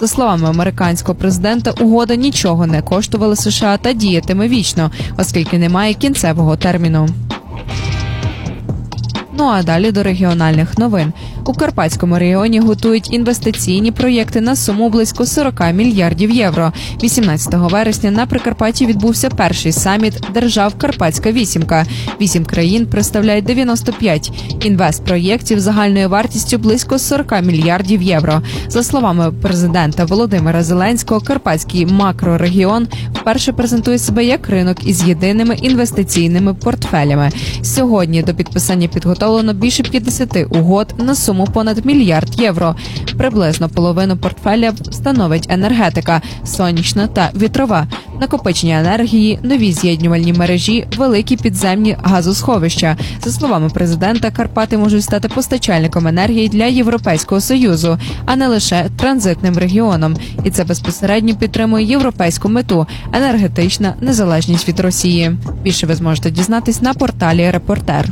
За словами американського президента, угода нічого не коштувала США та діятиме вічно, оскільки немає кінцевого терміну. Ну а далі до регіональних новин. У Карпатському регіоні готують інвестиційні проєкти на суму близько 40 мільярдів євро. 18 вересня на Прикарпатті відбувся перший саміт держав «Карпатська вісімка». 8 країн представляють 95 інвестпроєктів загальною вартістю близько 40 мільярдів євро. За словами президента Володимира Зеленського, Карпатський макрорегіон вперше презентує себе як ринок із єдиними інвестиційними портфелями. Сьогодні до підписання підготовлено більше 50 угод на суму понад $1 мільярд євро. Приблизно половину портфеля становить енергетика, сонячна та вітрова, накопичення енергії, нові з'єднювальні мережі, великі підземні газосховища. За словами президента, Карпати можуть стати постачальником енергії для Європейського Союзу, а не лише транзитним регіоном. І це безпосередньо підтримує європейську мету – енергетична незалежність від Росії. Більше ви зможете дізнатись на порталі «Репортер».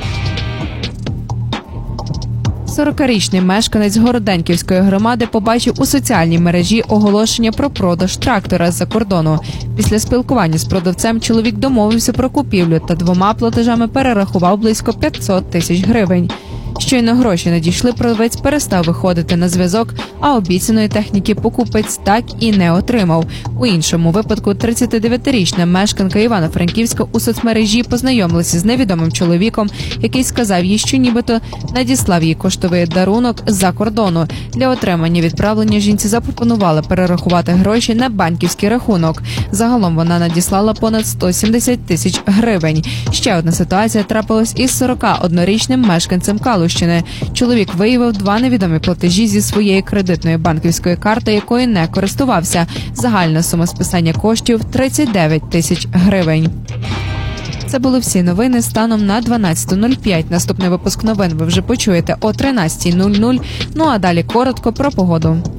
40-річний мешканець Городенківської громади побачив у соціальній мережі оголошення про продаж трактора з-за кордону. Після спілкування з продавцем чоловік домовився про купівлю та 2 платежами перерахував близько 500 тисяч гривень. Щойно гроші надійшли, продавець перестав виходити на зв'язок, а обіцяної техніки покупець так і не отримав. У іншому випадку 39-річна мешканка Івано-Франківська у соцмережі познайомилася з невідомим чоловіком, який сказав їй, що нібито надіслав їй коштовий дарунок з-за кордону. Для отримання відправлення жінці запропонували перерахувати гроші на банківський рахунок. Загалом вона надіслала понад 170 тисяч гривень. Ще одна ситуація трапилась із 41-річним мешканцем Калущини. Чоловік виявив 2 невідомі платежі зі своєї кредитної банківської карти, якою не користувався. Загальна сума списання коштів – 39 тисяч гривень. Це були всі новини станом на 12:05. Наступний випуск новин ви вже почуєте о 13:00. Ну а далі коротко про погоду.